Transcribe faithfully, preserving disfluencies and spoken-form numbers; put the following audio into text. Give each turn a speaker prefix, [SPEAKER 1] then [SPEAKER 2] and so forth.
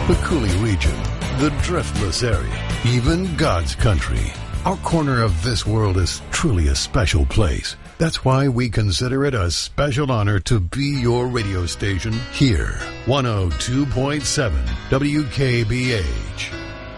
[SPEAKER 1] the Coulee region, the Driftless area, even God's country. Our corner of this world is truly a special place. That's why we consider it a special honor to be your radio station here. one oh two point seven W K B H.